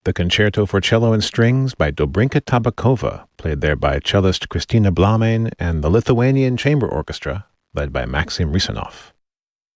The Concerto for Cello and Strings by Dobrinka Tabakova, played there by cellist Kristina Blahmein and the Lithuanian Chamber Orchestra, led by Maxim Risanov.